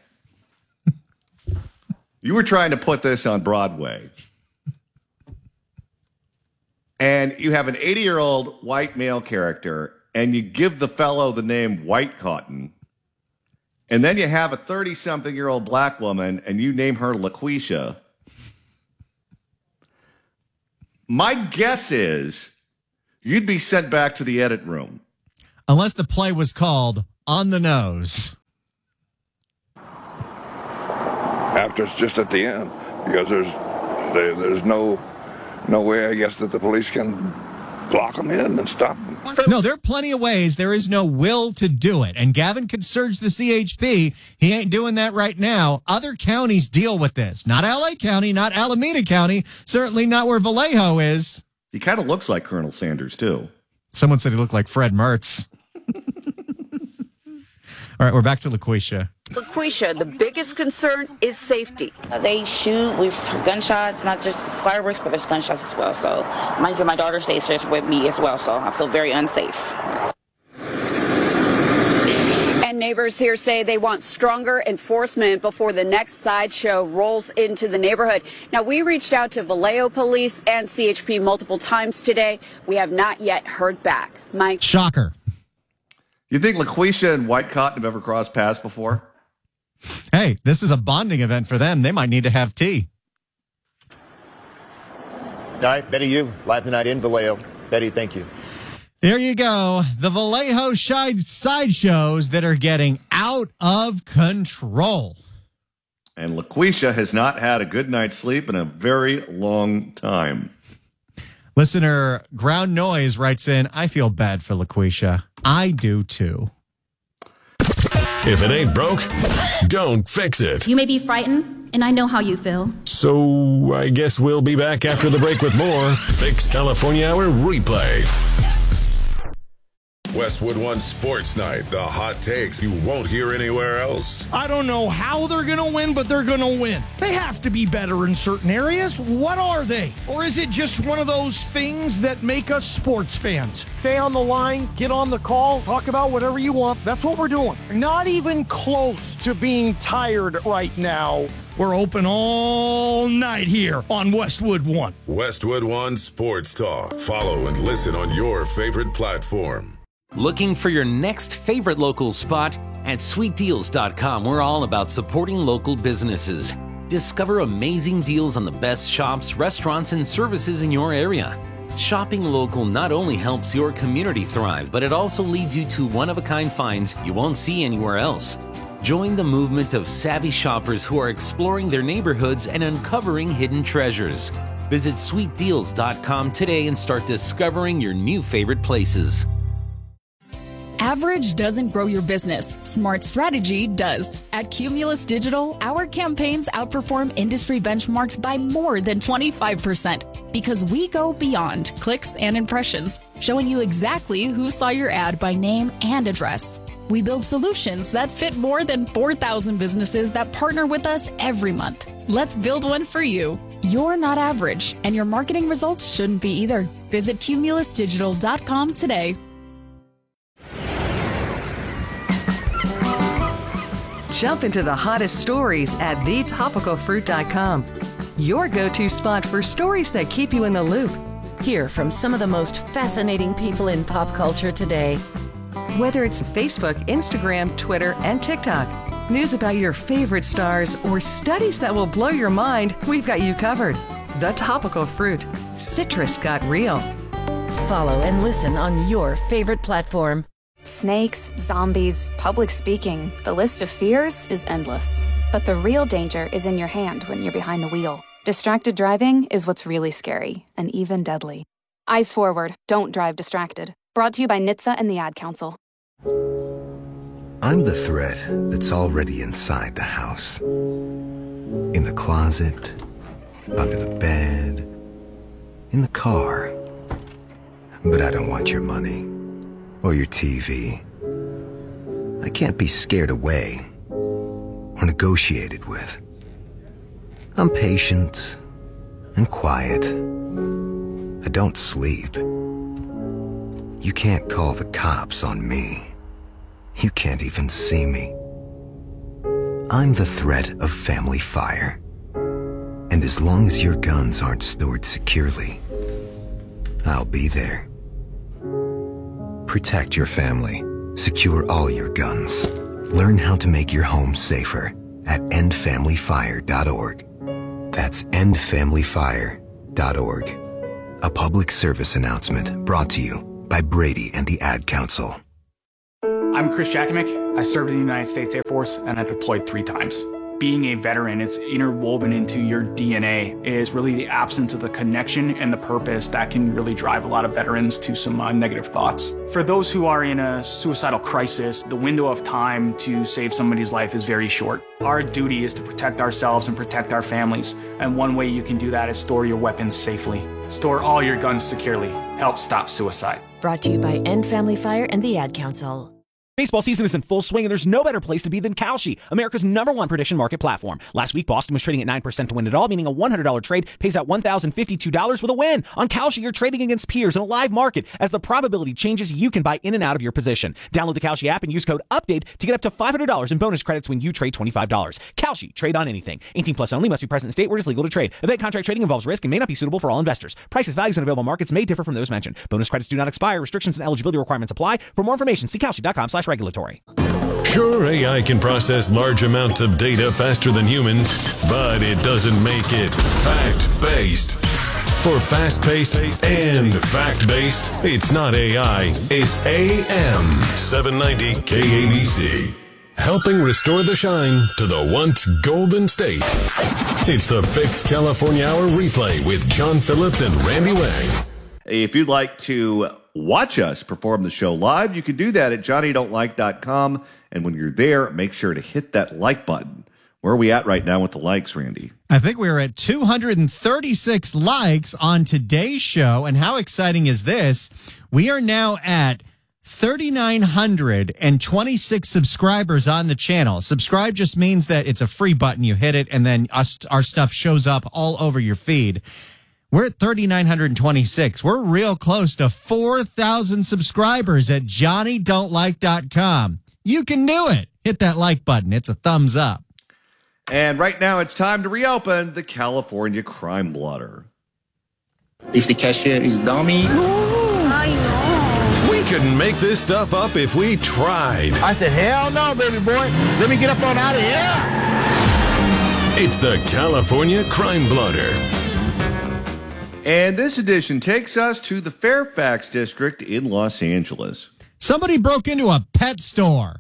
you were trying to put this on Broadway, and you have an eighty-year-old white male character, and you give the fellow the name White Cotton, and then you have a thirty-something-year-old black woman, and you name her LaQuisha, My guess is you'd be sent back to the edit room. Unless the play was called On the Nose. After it's just at the end, because there's there, there's no no way, I guess, that the police can block them in and stop them. No, there are plenty of ways. There is no will to do it. And Gavin could surge the C H P. He ain't doing that right now. Other counties deal with this. Not L A County, not Alameda County, certainly not where Vallejo is. He kind of looks like Colonel Sanders, too. Someone said he looked like Fred Mertz. All right, we're back to LaQuisha. LaQuisha, the biggest concern is safety. They shoot with gunshots, not just fireworks, but there's gunshots as well. So, mind you, my daughter stays here with me as well, so I feel very unsafe. And neighbors here say they want stronger enforcement before the next sideshow rolls into the neighborhood. Now, we reached out to Vallejo Police and C H P multiple times today. We have not yet heard back. Mike? Shocker. You think LaQuisha and White Cotton have ever crossed paths before? Hey, this is a bonding event for them. They might need to have tea. All right, Betty, you live tonight in Vallejo. Betty, thank you. There you go. The Vallejo sideshows that are getting out of control. And LaQuisha has not had a good night's sleep in a very long time. Listener Ground Noise writes in, I feel bad for LaQuisha. I do too. If it ain't broke, don't fix it. You may be frightened, and I know how you feel. So I guess we'll be back after the break with more Fix California Hour replay. Westwood One Sports Night, the hot takes you won't hear anywhere else. I don't know how they're going to win, but they're going to win. They have to be better in certain areas. What are they? Or is it just one of those things that make us sports fans? Stay on the line, get on the call, talk about whatever you want. That's what we're doing. Not even close to being tired right now. We're open all night here on Westwood One. Westwood One Sports Talk. Follow and listen on your favorite platform. Looking for your next favorite local spot? At sweet deals dot com, we're all about supporting local businesses. Discover amazing deals on the best shops, restaurants, and services in your area. Shopping local not only helps your community thrive, but it also leads you to one-of-a-kind finds you won't see anywhere else. Join the movement of savvy shoppers who are exploring their neighborhoods and uncovering hidden treasures. Visit sweet deals dot com today and start discovering your new favorite places. Average doesn't grow your business. Smart strategy does. At Cumulus Digital, our campaigns outperform industry benchmarks by more than twenty-five percent because we go beyond clicks and impressions, showing you exactly who saw your ad by name and address. We build solutions that fit more than four thousand businesses that partner with us every month. Let's build one for you. You're not average, and your marketing results shouldn't be either. Visit Cumulus Digital dot com today. Jump into the hottest stories at the topical fruit dot com. Your go-to spot for stories that keep you in the loop. Hear from some of the most fascinating people in pop culture today. Whether it's Facebook, Instagram, Twitter, and TikTok, news about your favorite stars, or studies that will blow your mind, we've got you covered. The Topical Fruit. Citrus got real. Follow and listen on your favorite platform. Snakes, zombies, public speaking. The list of fears is endless. But the real danger is in your hand when you're behind the wheel. Distracted driving is what's really scary and even deadly. Eyes forward. Don't drive distracted. Brought to you by N H T S A and the Ad Council. I'm the threat that's already inside the house. In the closet, under the bed, in the car. But I don't want your money. Or your T V. I can't be scared away or negotiated with. I'm patient and quiet. I don't sleep. You can't call the cops on me. You can't even see me. I'm the threat of family fire. And as long as your guns aren't stored securely, I'll be there. Protect your family. Secure all your guns. Learn how to make your home safer at end family fire dot org. That's end family fire dot org. A public service announcement brought to you by Brady and the Ad Council. I'm Chris Jakimick. I served in the United States Air Force and I deployed three times. Being a veteran, it's interwoven into your D N A, is really the absence of the connection and the purpose that can really drive a lot of veterans to some uh, negative thoughts. For those who are in a suicidal crisis, the window of time to save somebody's life is very short. Our duty is to protect ourselves and protect our families, and one way you can do that is store your weapons safely. Store all your guns securely. Help stop suicide. Brought to you by End Family Fire and the Ad Council. Baseball season is in full swing, and there's no better place to be than Kalshi, America's number one prediction market platform. Last week, Boston was trading at nine percent to win it all, meaning a one hundred dollars trade pays out one thousand fifty-two dollars with a win. On Kalshi, you're trading against peers in a live market. As the probability changes, you can buy in and out of your position. Download the Kalshi app and use code UPDATE to get up to five hundred dollars in bonus credits when you trade twenty-five dollars. Kalshi, trade on anything. eighteen plus only, must be present in state where it is legal to trade. Event contract trading involves risk and may not be suitable for all investors. Prices, values, and available markets may differ from those mentioned. Bonus credits do not expire. Restrictions and eligibility requirements apply. For more information, see Kalshi.com slash regulatory. Sure, A I can process large amounts of data faster than humans, but it doesn't make it fact-based. For fast-paced and fact-based, it's not A I, it's A M seven ninety K A B C. Helping restore the shine to the once golden state. It's the Fix California Hour replay with John Phillips and Randy Wang. If you'd like to watch us perform the show live, you can do that at johnny don't like dot com. And when you're there, make sure to hit that like button. Where are we at right now with the likes, Randy? I think we're at two hundred thirty-six likes on today's show. And how exciting is this? We are now at three thousand nine hundred twenty-six subscribers on the channel. Subscribe just means that it's a free button. You hit it, and then us, our stuff shows up all over your feed. We're at three thousand nine hundred twenty-six. We're real close to four thousand subscribers at johnny don't like dot com. You can do it. Hit that like button. It's a thumbs up. And right now it's time to reopen the California Crime Blotter. If the cashier is dummy. I know. We couldn't make this stuff up if we tried. I said, hell no, baby boy. Let me get up on out of here. It's the California Crime Blotter. And this edition takes us to the Fairfax district in Los Angeles. Somebody broke into a pet store.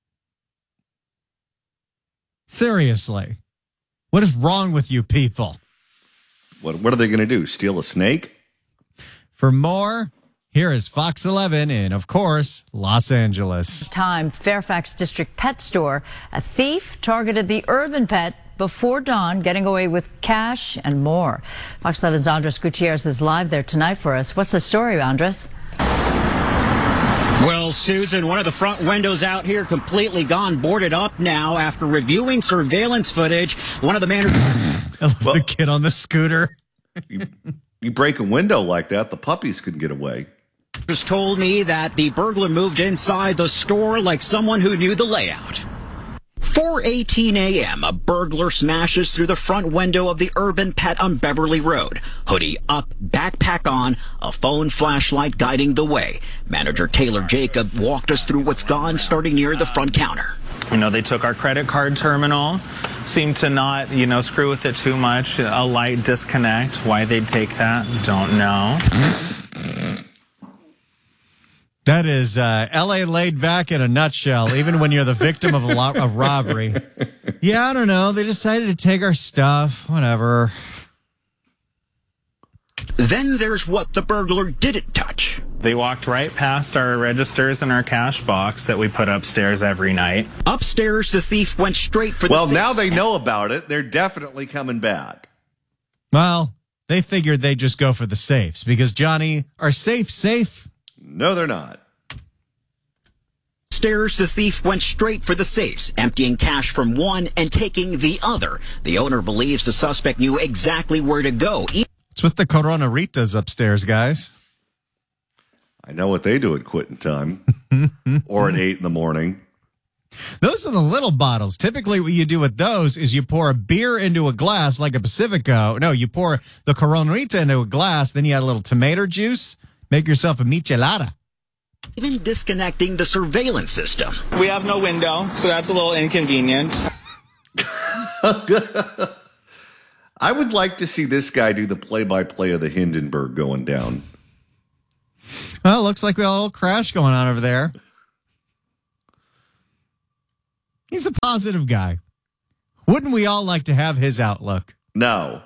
Seriously. What is wrong with you people? What, what are they going to do? Steal a snake? For more, here is Fox eleven in, of course, Los Angeles. Time, Fairfax District pet store. A thief targeted the urban pet before dawn, getting away with cash and more. Fox eleven's Andres Gutierrez is live there tonight for us. What's the story, Andres? Well, Susan, one of the front windows out here completely gone, boarded up now after reviewing surveillance footage. One of the managers... well, the kid on the scooter. you, you break a window like that, the puppies could get away. Just told me that the burglar moved inside the store like someone who knew the layout. four eighteen a.m., a burglar smashes through the front window of the Urban Pet on Beverly Road. Hoodie up, backpack on, a phone flashlight guiding the way. Manager Taylor Jacob walked us through what's gone, starting near the front counter. You know, they took our credit card terminal, seemed to not, you know, screw with it too much. A light disconnect. Why they'd take that, don't know. That is uh, L A laid back in a nutshell, even when you're the victim of a, lo- a robbery. Yeah, I don't know. They decided to take our stuff. Whatever. Then there's what the burglar didn't touch. They walked right past our registers and our cash box that we put upstairs every night. Upstairs, the thief went straight for the Well, safe. now they know about it. They're definitely coming back. Well, they figured they'd just go for the safes because, Johnny, are safes safe? No, they're not. Upstairs, the thief went straight for the safes, emptying cash from one and taking the other. The owner believes the suspect knew exactly where to go. It's with the Coronaritas upstairs, guys. I know what they do at quitting time or at eight in the morning. Those are the little bottles. Typically, what you do with those is you pour a beer into a glass like a Pacifico. No, you pour the Coronarita into a glass, then you add a little tomato juice, make yourself a michelada. Even disconnecting the surveillance system. We have no window, so that's a little inconvenient. I would like to see this guy do the play-by-play of the Hindenburg going down. Well, looks like we got a little crash going on over there. He's a positive guy. Wouldn't we all like to have his outlook? No.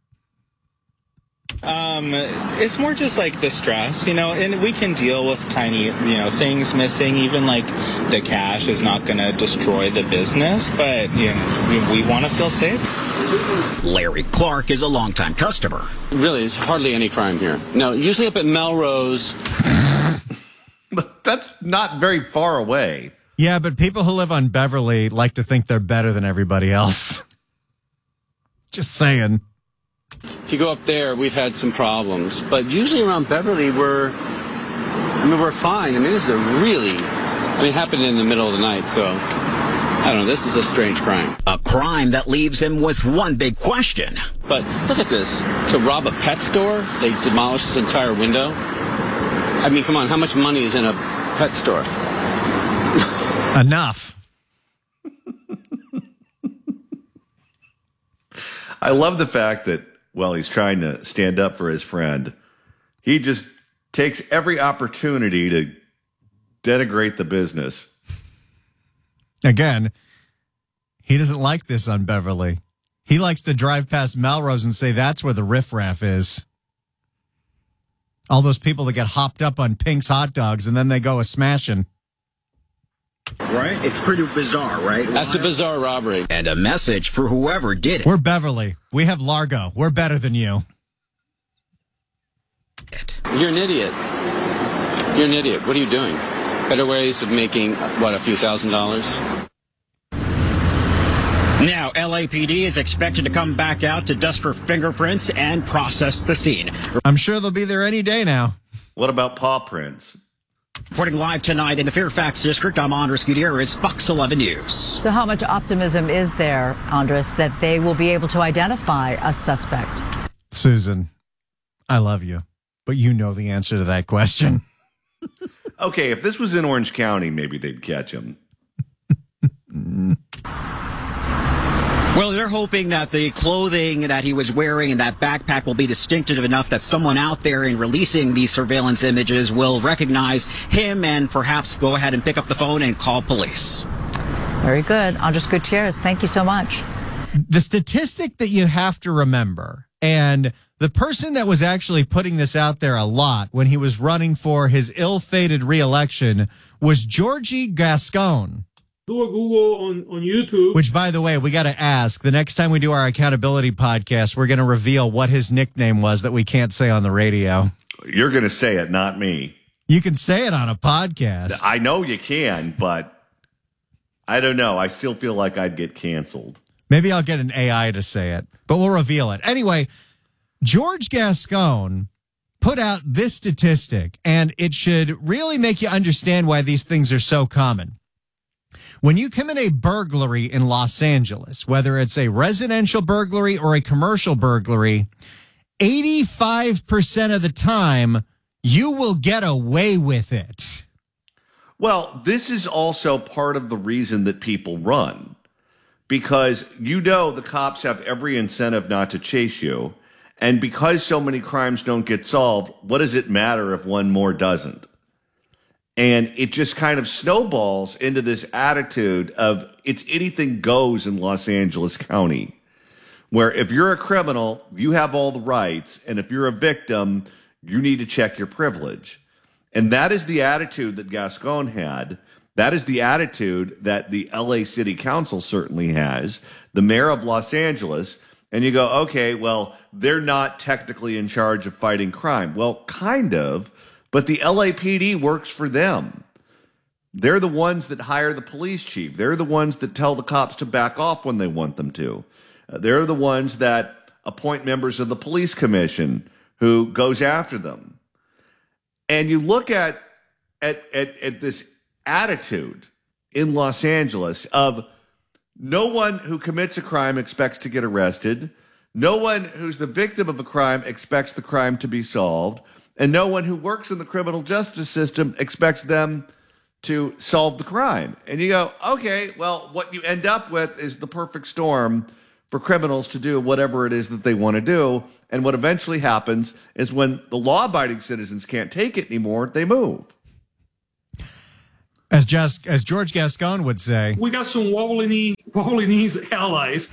Um, it's more just like the stress, you know, and we can deal with tiny, you know, things missing. Even like the cash is not going to destroy the business, but, you know, we, we want to feel safe. Larry Clark is a longtime customer. Really, there's hardly any crime here. No, usually up at Melrose. That's not very far away. Yeah, but people who live on Beverly like to think they're better than everybody else. Just saying. If you go up there, we've had some problems. But usually around Beverly, we're, I mean, we're fine. I mean, this is a really, I mean, it happened in the middle of the night, so, I don't know, this is a strange crime. A crime that leaves him with one big question. But look at this. To rob a pet store, they demolished this entire window. I mean, come on, how much money is in a pet store? Enough. I love the fact that, well, he's trying to stand up for his friend. He just takes every opportunity to denigrate the business. Again, he doesn't like this on Beverly. He likes to drive past Melrose and say that's where the riffraff is. All those people that get hopped up on Pink's hot dogs and then they go a smashing. Right? It's pretty bizarre, right? That's a bizarre robbery. And a message for whoever did it. We're Beverly. We have Largo. We're better than you. You're an idiot. You're an idiot. What are you doing? Better ways of making, what, a few thousand dollars? Now, L A P D is expected to come back out to dust for fingerprints and process the scene. I'm sure they'll be there any day now. What about paw prints? Reporting live tonight in the Fairfax District, I'm Andres Gutierrez, Fox eleven News. So how much optimism is there, Andres, that they will be able to identify a suspect? Susan, I love you, but you know the answer to that question. Okay, if this was in Orange County, maybe they'd catch him. Well, they're hoping that the clothing that he was wearing and that backpack will be distinctive enough that someone out there in releasing these surveillance images will recognize him and perhaps go ahead and pick up the phone and call police. Very good. Andres Gutierrez, thank you so much. The statistic that you have to remember, and the person that was actually putting this out there a lot when he was running for his ill-fated reelection, was Georgie Gascon. Do a Google on, on YouTube. Which, by the way, we got to ask, the next time we do our accountability podcast, we're going to reveal what his nickname was that we can't say on the radio. You're going to say it, not me. You can say it on a podcast. I know you can, but I don't know. I still feel like I'd get canceled. Maybe I'll get an A I to say it, but we'll reveal it. Anyway, George Gascon put out this statistic, and it should really make you understand why these things are so common. When you commit a burglary in Los Angeles, whether it's a residential burglary or a commercial burglary, eighty-five percent of the time, you will get away with it. Well, this is also part of the reason that people run. Because you know the cops have every incentive not to chase you. And because so many crimes don't get solved, what does it matter if one more doesn't? And it just kind of snowballs into this attitude of it's anything goes in Los Angeles County, where if you're a criminal, you have all the rights. And if you're a victim, you need to check your privilege. And that is the attitude that Gascon had. That is the attitude that the L A City Council certainly has, the mayor of Los Angeles. And you go, okay, well, they're not technically in charge of fighting crime. Well, kind of. But the L A P D works for them. They're the ones that hire the police chief. They're the ones that tell the cops to back off when they want them to. Uh, they're the ones that appoint members of the police commission who goes after them. And you look at, at, at, at this attitude in Los Angeles of no one who commits a crime expects to get arrested. No one who's the victim of a crime expects the crime to be solved. And no one who works in the criminal justice system expects them to solve the crime. And you go, okay, well, what you end up with is the perfect storm for criminals to do whatever it is that they want to do. And what eventually happens is when the law-abiding citizens can't take it anymore, they move. As just as George Gascon would say, we got some wobbly knee, wobbly knees allies.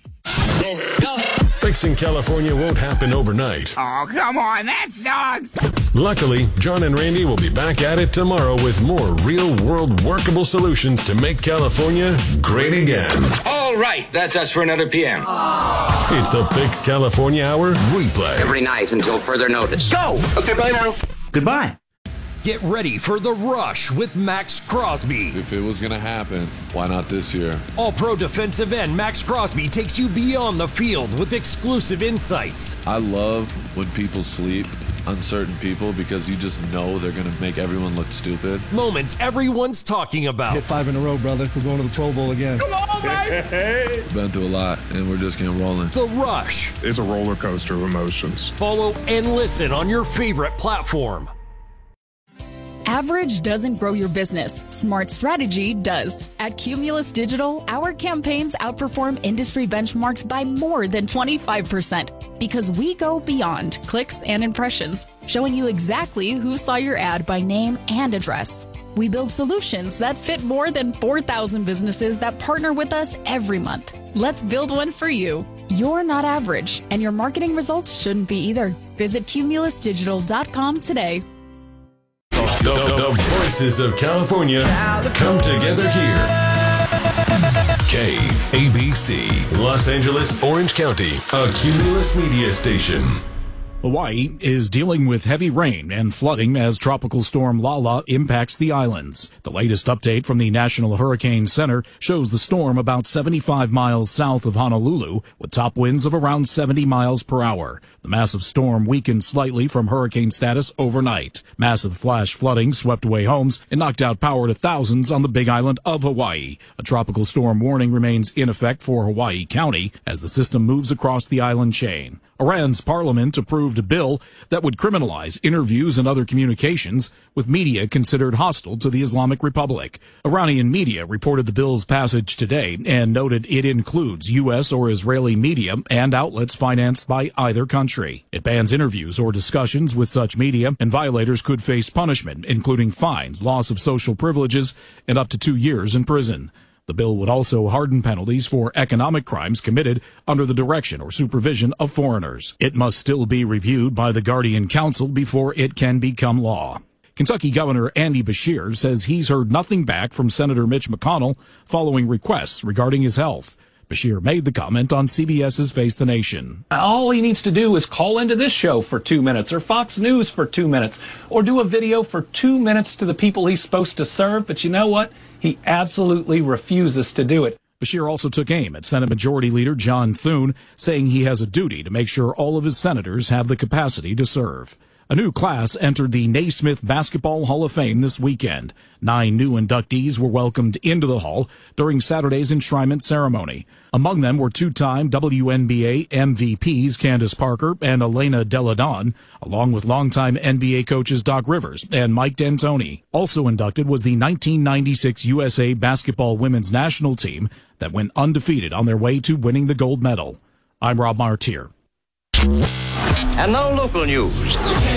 Fixing California won't happen overnight. Oh, come on, that sucks. Luckily, John and Randy will be back at it tomorrow with more real-world workable solutions to make California great again. All right, that's us for another P M. Aww. It's the Fix California Hour replay. Every night until further notice. Go! Okay, bye now. Goodbye. Get ready for The Rush with Max Crosby. If it was going to happen, why not this year? All-pro defensive end Max Crosby takes you beyond the field with exclusive insights. I love when people sleep on certain people because you just know they're going to make everyone look stupid. Moments everyone's talking about. Hit five in a row, brother. We're going to the Pro Bowl again. Come on, baby! Hey. Been through a lot, and we're just getting rolling. The Rush. It's a roller coaster of emotions. Follow and listen on your favorite platform. Average doesn't grow your business. Smart strategy does. At Cumulus Digital, our campaigns outperform industry benchmarks by more than twenty-five percent because we go beyond clicks and impressions, showing you exactly who saw your ad by name and address. We build solutions that fit more than four thousand businesses that partner with us every month. Let's build one for you. You're not average, and your marketing results shouldn't be either. Visit cumulus digital dot com today. The, the, the voices of California come together here. K A B C, Los Angeles, Orange County, a Cumulus media station. Hawaii is dealing with heavy rain and flooding as Tropical Storm Lala impacts the islands. The latest update from the National Hurricane Center shows the storm about seventy-five miles south of Honolulu, with top winds of around seventy miles per hour. The massive storm weakened slightly from hurricane status overnight. Massive flash flooding swept away homes and knocked out power to thousands on the Big Island of Hawaii. A tropical storm warning remains in effect for Hawaii County as the system moves across the island chain. Iran's parliament approved a bill that would criminalize interviews and other communications with media considered hostile to the Islamic Republic. Iranian media reported the bill's passage today and noted it includes U S or Israeli media and outlets financed by either country. It bans interviews or discussions with such media, and violators could face punishment, including fines, loss of social privileges, and up to two years in prison. The bill would also harden penalties for economic crimes committed under the direction or supervision of foreigners. It must still be reviewed by the Guardian Council before it can become law. Kentucky Governor Andy Beshear says he's heard nothing back from Senator Mitch McConnell following requests regarding his health. Beshear made the comment on CBS's Face the Nation. All he needs to do is call into this show for two minutes or Fox News for two minutes or do a video for two minutes to the people he's supposed to serve. But you know what? He absolutely refuses to do it. Beshear also took aim at Senate Majority Leader John Thune, saying he has a duty to make sure all of his senators have the capacity to serve. A new class entered the Naismith Basketball Hall of Fame this weekend. Nine new inductees were welcomed into the hall during Saturday's enshrinement ceremony. Among them were two-time W N B A M V Ps Candace Parker and Elena Delle Donne, along with longtime N B A coaches Doc Rivers and Mike D'Antoni. Also inducted was the nineteen ninety-six U S A Basketball Women's National Team that went undefeated on their way to winning the gold medal. I'm Rob Martier. And now local news.